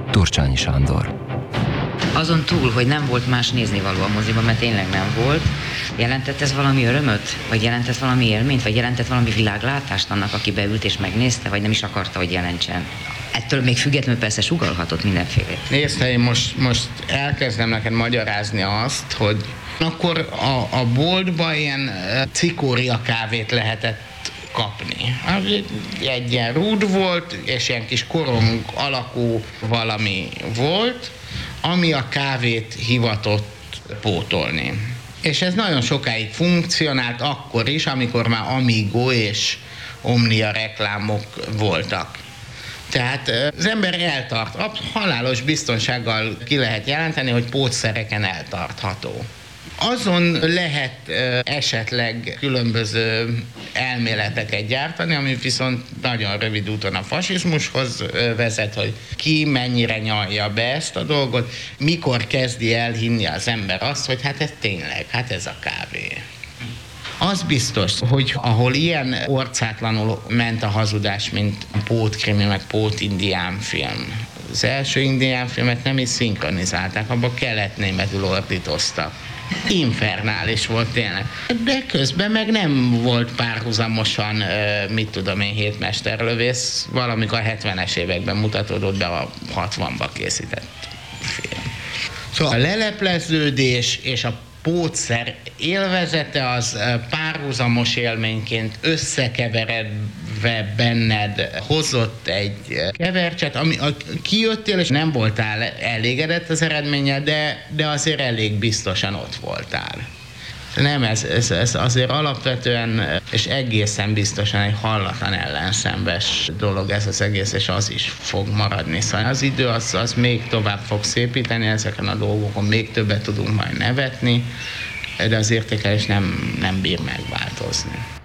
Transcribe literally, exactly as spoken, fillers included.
Turcsányi Sándor. Azon túl, hogy nem volt más néznivaló a moziban, mert tényleg nem volt, jelentett ez valami örömöt? Vagy jelentett valami élményt? Vagy jelentett valami világlátást annak, aki beült és megnézte? Vagy nem is akarta, hogy jelentsen? Ettől még függetlenül persze sugallhatott mindenféle. Nézd, én most, most elkezdem neked magyarázni azt, hogy akkor a, a boltban ilyen cikória kávét lehetett kapni. Egy ilyen rúd volt, és ilyen kis korong alakú valami volt, ami a kávét hivatott pótolni. És ez nagyon sokáig funkcionált akkor is, amikor már Amigo és Omnia reklámok voltak. Tehát az ember eltart, halálos biztonsággal ki lehet jelenteni, hogy pótszereken eltartható. Azon lehet esetleg különböző elméleteket gyártani, ami viszont nagyon rövid úton a fasizmushoz vezet, hogy ki mennyire nyalja be ezt a dolgot, mikor kezdi elhinni az ember azt, hogy hát ez tényleg, hát ez a kávé. Az biztos, hogy ahol ilyen orcátlanul ment a hazudás, mint pótkrimi, meg pótindián film. Az első indián filmet nem is szinkronizálták, abban kelet-németül ordítoztak. Infernális volt tényleg. De közben meg nem volt párhuzamosan, mit tudom én, hétmesterlövész, valamikor a hetvenes években mutatódott be, a hatvanba készített film. Szóval a lelepleződés és a pótszer élvezete az párhuzamos élményként összekeveredve benned hozott egy kevercset, ami a, kijöttél és nem voltál elégedett az eredménnyel, de, de azért elég biztosan ott voltál. Nem, ez, ez, ez azért alapvetően és egészen biztosan egy hallatlan ellenszembes dolog ez az egész, és az is fog maradni. Szóval az idő az, az még tovább fog szépíteni ezeken a dolgokon, még többet tudunk majd nevetni, de az értékelés nem, nem bír megváltozni.